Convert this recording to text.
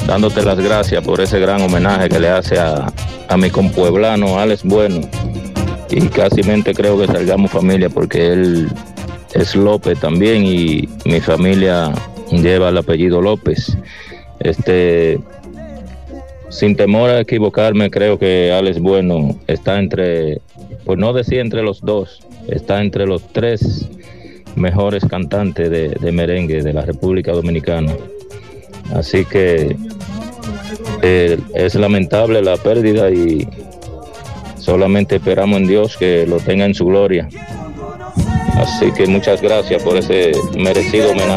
dándote las gracias por ese gran homenaje que le hace a mi compueblano Alex Bueno. Y casi creo que salgamos familia porque él es López también y mi familia lleva el apellido López. Sin temor a equivocarme, creo que Alex Bueno está entre, por no decir entre los dos, está entre los 3 mejores cantantes de merengue de la República Dominicana. Así que es lamentable la pérdida y solamente esperamos en Dios que lo tenga en su gloria. Así que muchas gracias por ese merecido homenaje.